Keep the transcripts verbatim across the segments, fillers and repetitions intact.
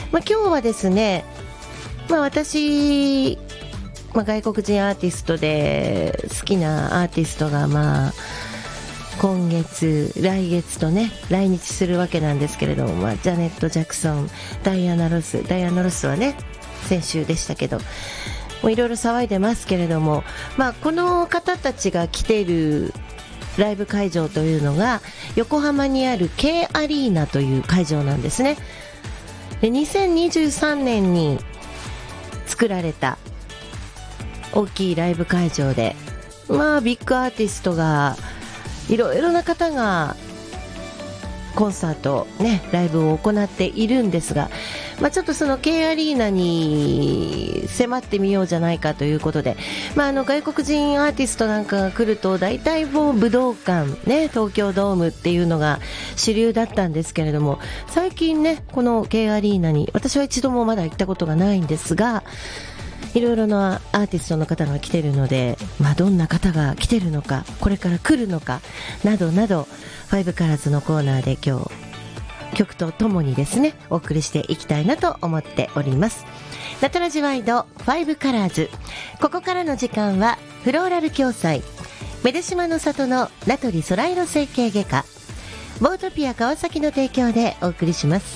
まあ、今日はですね、まあ、私、まあ、外国人アーティストで好きなアーティストがまあ今月来月とね来日するわけなんですけれども、まあ、ジャネット・ジャクソン、ダイアナ・ロスダイアナ・ロスはね先週でしたけど、いろいろ騒いでますけれども、まあ、この方たちが来ているライブ会場というのが横浜にある K アリーナという会場なんですね。でにせんにじゅうさんねんに作られた大きいライブ会場で、まあビッグアーティストがいろいろな方がコンサートねライブを行っているんですが、まあ、ちょっとその K アリーナに迫ってみようじゃないかということで、まあ、あの外国人アーティストなんかが来ると大体もう武道館ね東京ドームっていうのが主流だったんですけれども、最近ねこの K アリーナに私は一度もまだ行ったことがないんですが、いろいろなアーティストの方が来てるので、まあ、どんな方が来てるのかこれから来るのかなどなどファイブカラーズのコーナーで今日曲とともにですねお送りしていきたいなと思っております。ナトラジワイドファイブカラーズ、ここからの時間はフローラル共済メデシマの里の名取ソライロ整形外科ボートピア川崎の提供でお送りします。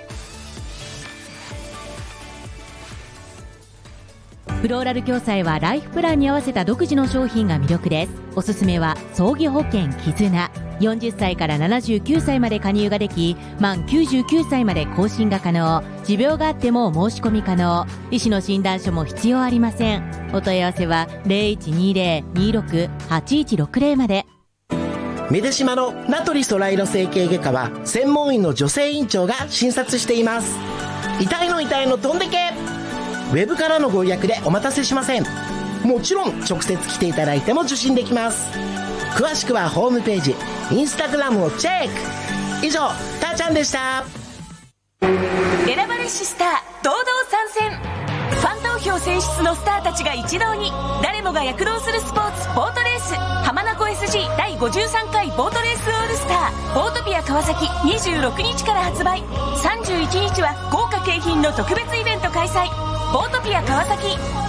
フローラル共済はライフプランに合わせた独自の商品が魅力です。おすすめは葬儀保険絆、よんじゅっさいからななじゅうきゅうさいまで加入ができ、満きゅうじゅうきゅうさいまで更新が可能、持病があっても申し込み可能、医師の診断書も必要ありません。お問い合わせは ゼロいちにゼロ にろく はちいちろくゼロ まで。 メデシマの名取ソライロ整形外科は専門医の女性院長が診察しています。痛いの痛いのどんだけウェブからのご予約でお待たせしません。もちろん直接来ていただいても受診できます。詳しくはホームページ、インスタグラムをチェック。以上、たーちゃんでした。 選ばれしスター堂々参戦。ファン投票選出のスターたちが一堂に、誰もが躍動するスポーツボートレース、浜名湖 エスジー だいごじゅうさんかいボートレースオールスターボートピア川崎にじゅうろくにちから発売。さんじゅういちにちは豪華景品の特別イベント開催。ボートピア川崎